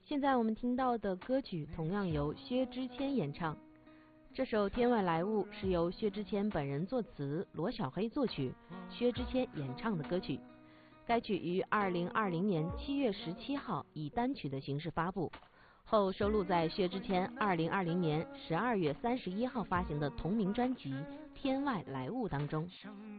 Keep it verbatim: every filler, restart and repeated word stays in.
现在我们听到的歌曲同样由薛之谦演唱。这首《天外来物》是由薛之谦本人作词，罗小黑作曲，薛之谦演唱的歌曲。该曲于二零二零年七月十七号以单曲的形式发布，后收录在薛之谦二零二零年十二月三十一号发行的同名专辑《天外来物》当中。